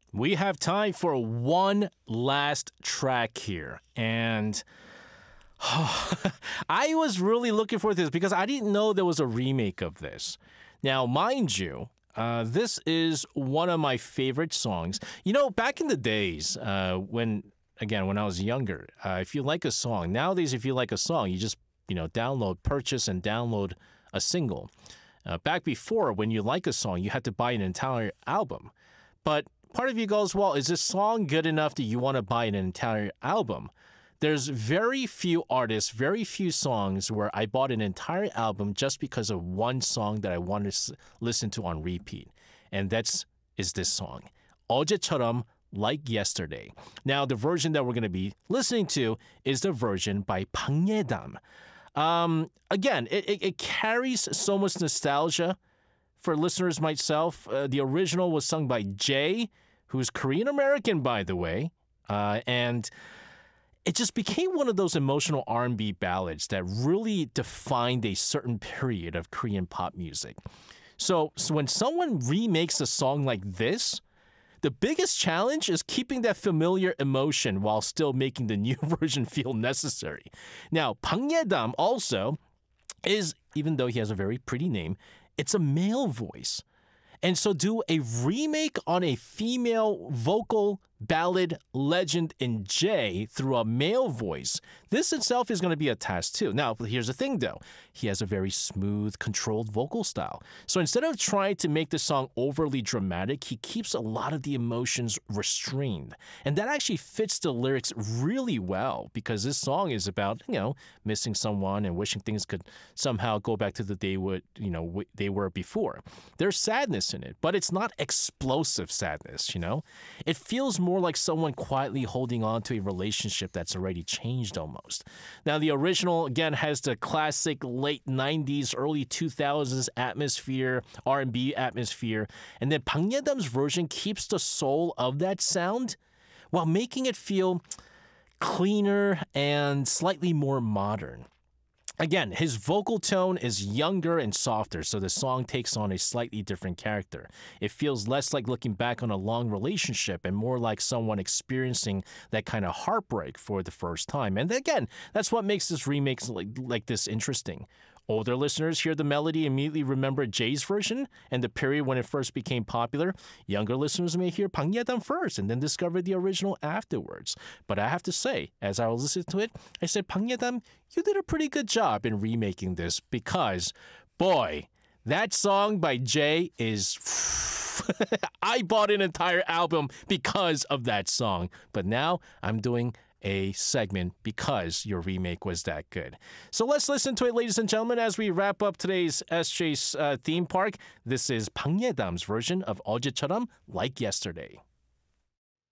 We have time for one last track here. And I was really looking for this because I didn't know there was a remake of this. Now, mind you, this is one of my favorite songs. You know, back in the days when I was younger, if you like a song, nowadays, if you like a song, you just, purchase and download a single. Back before, when you like a song, you had to buy an entire album. But part of you goes, well, is this song good enough that you want to buy an entire album? There's very few artists, very few songs where I bought an entire album just because of one song that I wanted to listen to on repeat. And is this song, 어제처럼, Like Yesterday. Now, the version that we're going to be listening to is the version by 방예담. Again, it carries so much nostalgia for listeners myself. The original was sung by Jay, who's Korean-American, by the way. And it just became one of those emotional R&B ballads that really defined a certain period of Korean pop music. So when someone remakes a song like this, the biggest challenge is keeping that familiar emotion while still making the new version feel necessary. Now, 방예담 also is, even though he has a very pretty name, it's a male voice. And so do a remake on a female vocal ballad legend in Jay through a male voice. This itself is going to be a task too. Now, here's the thing though. He has a very smooth, controlled vocal style. So instead of trying to make the song overly dramatic, he keeps a lot of the emotions restrained. And that actually fits the lyrics really well because this song is about, missing someone and wishing things could somehow go back to the day they were before. There's sadness in it, but it's not explosive sadness, It feels more like someone quietly holding on to a relationship that's already changed almost. Now, the original, again, has the classic late 90s, early 2000s atmosphere, R&B atmosphere, and then 방예담's version keeps the soul of that sound while making it feel cleaner and slightly more modern. Again, his vocal tone is younger and softer, so the song takes on a slightly different character. It feels less like looking back on a long relationship and more like someone experiencing that kind of heartbreak for the first time. And again, that's what makes this remake like this interesting. Older listeners hear the melody and immediately remember Jay's version and the period when it first became popular. Younger listeners may hear 방예담 first and then discover the original afterwards. But I have to say, as I was listening to it, I said, 방예담, you did a pretty good job in remaking this because, boy, that song by Jay is... I bought an entire album because of that song. But now I'm doing a segment because your remake was that good. So let's listen to it, ladies and gentlemen, as we wrap up today's SJ's theme park. This is 방예담's version of 어제처럼, Like Yesterday.